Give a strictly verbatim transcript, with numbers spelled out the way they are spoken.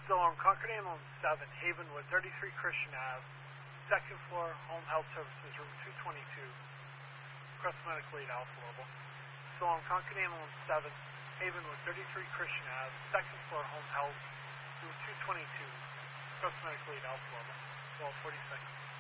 Storm, Concord Ambulance seven, Havenwood, thirty-three Christian Ave, second floor, Home Health Services, room two twenty-two, Crest Medical Lead Alpha Level. Storm, Concord Ambulance seven, Havenwood, thirty-three Christian Ave, second floor, Home Health, room two twenty-two, Crest Medical Lead Alpha Level, twelve forty-six.